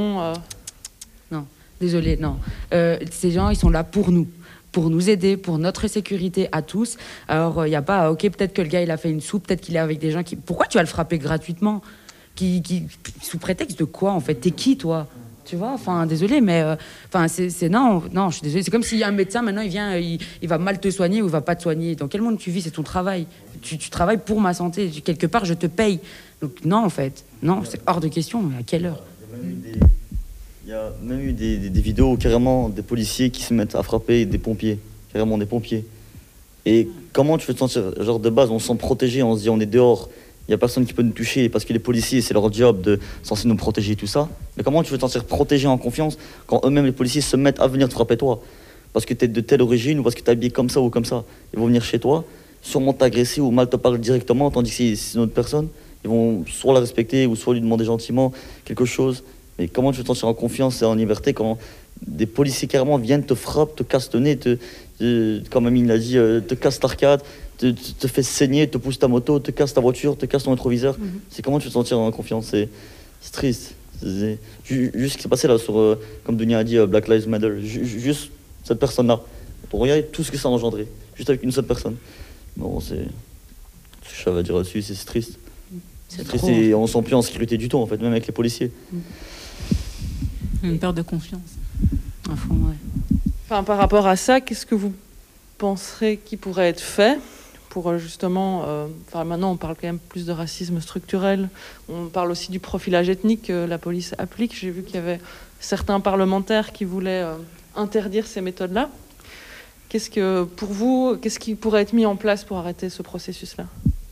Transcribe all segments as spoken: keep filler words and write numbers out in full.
Euh... Non, désolé, non. Euh, ces gens, ils sont là pour nous. Pour nous aider, pour notre sécurité à tous. Alors, il n'y a pas, ok, peut-être que le gars, il a fait une soupe, peut-être qu'il est avec des gens qui... Pourquoi tu vas le frapper gratuitement qui, qui... Sous prétexte de quoi, en fait? T'es qui, toi? Tu vois, enfin, désolé, mais... Enfin, euh, c'est, c'est... Non, non, je suis désolée. C'est comme s'il y a un médecin, maintenant, il vient, il, il va mal te soigner ou il va pas te soigner. Dans quel monde tu vis? C'est ton travail. Tu, tu travailles pour ma santé. Quelque part, je te paye. Donc, non, en fait. Non, c'est hors de question. Mais à quelle heure? Il y a même eu des, des, des vidéos où carrément des policiers qui se mettent à frapper des pompiers, carrément des pompiers. Et comment tu veux te sentir? Genre de base, on se sent protégé, on se dit on est dehors, il n'y a personne qui peut nous toucher parce que les policiers, c'est leur job de censé nous protéger et tout ça. Mais comment tu veux te sentir protégé en confiance quand eux-mêmes, les policiers, se mettent à venir te frapper toi? Parce que tu es de telle origine ou parce que tu es habillé comme ça ou comme ça. Ils vont venir chez toi, sûrement t'agresser ou mal te parler directement, tandis que si c'est une autre personne, ils vont soit la respecter ou soit lui demander gentiment quelque chose. Mais comment tu veux te sentir en confiance et en liberté quand des policiers carrément viennent te frapper, te cassent le nez, te, te, comme Amine l'a dit, te cassent l'arcade, te, te, te fait saigner, te pousse ta moto, te casse ta voiture, te casse ton rétroviseur. Mm-hmm. C'est comment tu veux te sentir en confiance? C'est, c'est triste. C'est, c'est, juste ce qui s'est passé là sur, euh, comme Dunia a dit, euh, Black Lives Matter. J- juste cette personne-là. Pour regarder tout ce que ça a engendré. Juste avec une seule personne. Bon, c'est... Ce que je vais dire là-dessus, c'est, c'est triste. C'est, c'est triste et on ne sent plus en sécurité du tout, en fait, même avec les policiers. Mm. Une perte de confiance. À fond, ouais. Enfin, par rapport à ça, qu'est-ce que vous penserez qui pourrait être fait pour justement... Euh, enfin, maintenant, on parle quand même plus de racisme structurel. On parle aussi du profilage ethnique que la police applique. J'ai vu qu'il y avait certains parlementaires qui voulaient euh, interdire ces méthodes-là. Qu'est-ce que, pour vous, qu'est-ce qui pourrait être mis en place pour arrêter ce processus-là ?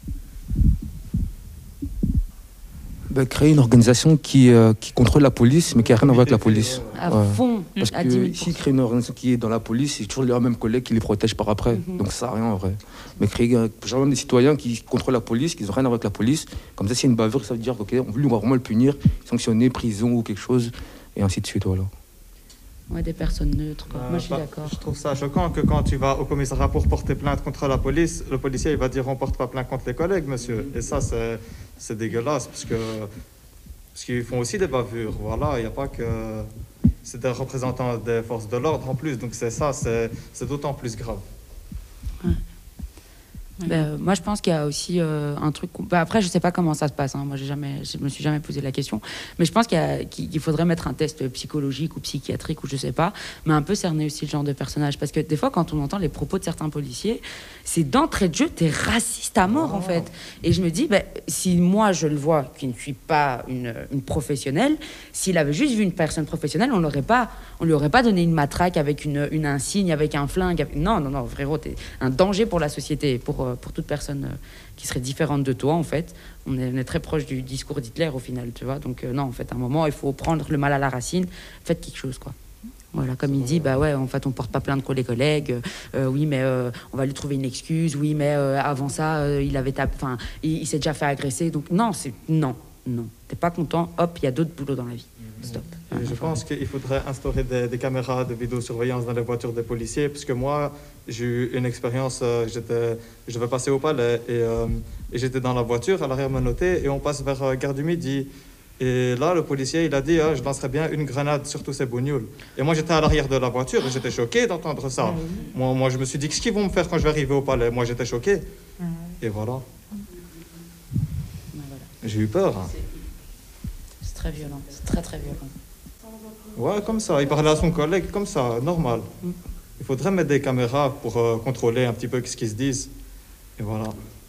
Ben, créer une organisation qui, euh, qui contrôle la police, mais qui n'a rien à voir avec la police. À ouais. fond, parce à que dix mille pour cent. s'ils créent une organisation qui est dans la police, c'est toujours les mêmes collègues qui les protègent par après. Mm-hmm. Donc ça n'a rien en vrai. Mais créer genre même des citoyens qui contrôlent la police, qui n'ont rien à voir avec la police, comme ça, s'il y a une bavure, ça veut dire ok, on va vraiment le punir, sanctionner, prison ou quelque chose, et ainsi de suite. Voilà. Ouais, des personnes neutres. Quoi. Euh, Moi, je suis bah, d'accord. Je trouve ça choquant que quand tu vas au commissariat pour porter plainte contre la police, le policier il va dire on porte pas plainte contre les collègues, monsieur. Et ça, c'est, c'est dégueulasse parce que parce qu'ils font aussi des bavures. Voilà, il n'y a pas que c'est des représentants des forces de l'ordre en plus. Donc c'est ça, c'est, c'est d'autant plus grave. Ouais. Ben, moi, je pense qu'il y a aussi euh, un truc... Ben, après, je ne sais pas comment ça se passe. Hein. Moi, j'ai jamais, je ne me suis jamais posé la question. Mais je pense qu'il, y a, qu'il faudrait mettre un test psychologique ou psychiatrique ou je ne sais pas, mais un peu cerner aussi le genre de personnage. Parce que des fois, quand on entend les propos de certains policiers, c'est d'entrée de jeu, t'es raciste à mort, oh. en fait. Et je me dis, ben, si moi, je le vois, qui ne suis pas une, une professionnelle, s'il avait juste vu une personne professionnelle, on l'aurait pas, on lui aurait pas donné une matraque avec une, une insigne, avec un flingue. Avec... Non, non, non, frérot, t'es un danger pour la société, pour... pour toute personne euh, qui serait différente de toi, en fait. On est, on est très proche du discours d'Hitler, au final, tu vois. Donc, euh, non, en fait, à un moment, il faut prendre le mal à la racine. Faites quelque chose, quoi. Voilà, comme il dit, bah ouais, en fait, on porte pas plainte contre les collègues. Euh, oui, mais euh, on va lui trouver une excuse. Oui, mais euh, avant ça, euh, il avait tapé... Enfin, il, il s'est déjà fait agresser. Donc, non, c'est... Non, non. T'es pas content, hop, il y a d'autres boulots dans la vie. Stop. Et je pense qu'il faudrait instaurer des, des caméras de vidéosurveillance dans les voitures des policiers, parce que moi, j'ai eu une expérience, euh, j'étais, je devais passer au palais, et, euh, et j'étais dans la voiture, à l'arrière menotté, et on passe vers euh, Gare du Midi. Et là, le policier, il a dit, ah, je lancerais bien une grenade sur tous ces bougnoules. Et moi, j'étais à l'arrière de la voiture, et j'étais choqué d'entendre ça. Mmh. Moi, moi, je me suis dit, qu'est-ce qu'ils vont me faire quand je vais arriver au palais? Moi, j'étais choqué. Mmh. Et voilà. Mmh. J'ai eu peur. Hein. C'est très violent, c'est très très violent. Ouais, comme ça. Il parlait à son collègue, comme ça, normal. Mm. Il faudrait mettre des caméras pour euh, contrôler un petit peu ce qu'ils se disent. Et voilà.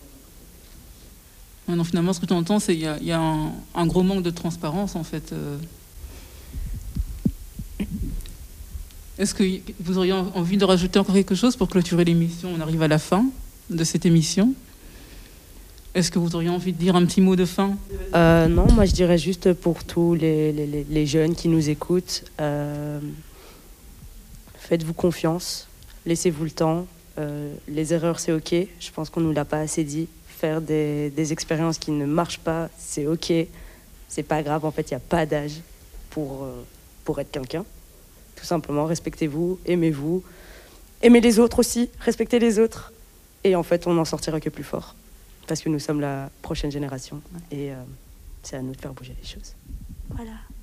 Ouais, non, finalement, ce que tu entends, c'est qu'il y, y a un, un gros manque de transparence, en fait. Euh... Est-ce que vous auriez envie de rajouter encore quelque chose pour clôturer l'émission? On arrive à la fin de cette émission. Est-ce que vous auriez envie de dire un petit mot de fin? euh, Non, moi je dirais juste pour tous les, les, les jeunes qui nous écoutent, euh, faites-vous confiance, laissez-vous le temps. Euh, les erreurs, c'est ok. Je pense qu'on ne nous l'a pas assez dit. Faire des, des expériences qui ne marchent pas, c'est ok. C'est pas grave, en fait, il n'y a pas d'âge pour, euh, pour être quelqu'un. Tout simplement, respectez-vous, aimez-vous. Aimez les autres aussi, respectez les autres. Et en fait, on n'en sortira que plus fort. Parce que nous sommes la prochaine génération et euh, c'est à nous de faire bouger les choses. Voilà.